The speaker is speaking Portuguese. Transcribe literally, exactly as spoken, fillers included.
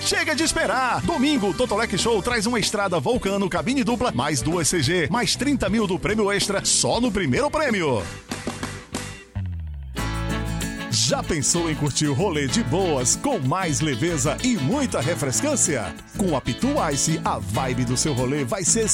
Chega de esperar! Domingo, Totolec Show traz uma estrada Vulcano cabine dupla, mais duas C G, mais trinta mil do prêmio extra só no primeiro prêmio. Já pensou em curtir o rolê de boas, com mais leveza e muita refrescância? Com a Pitu Ice, a vibe do seu rolê vai ser